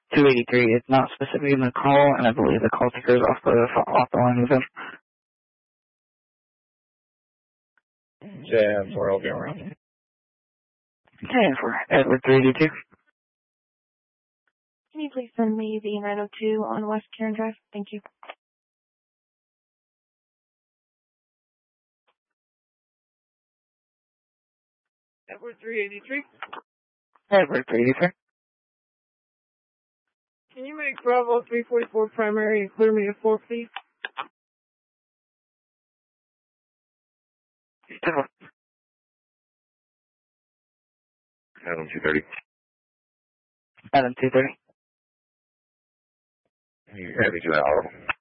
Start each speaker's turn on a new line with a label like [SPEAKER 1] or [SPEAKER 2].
[SPEAKER 1] 283. It's not specific in the call, and I believe the call taker is off the line with him.
[SPEAKER 2] JM 4, I'll be around.
[SPEAKER 1] Okay, for Edward 382.
[SPEAKER 3] Can you please send me the 902 on West Karen Drive? Thank you.
[SPEAKER 4] Edward 383.
[SPEAKER 1] Edward 383.
[SPEAKER 4] Can you make Bravo 344 primary and clear me to 4, please?
[SPEAKER 2] Adam 230.
[SPEAKER 1] Adam 230.
[SPEAKER 2] You have me to that audible.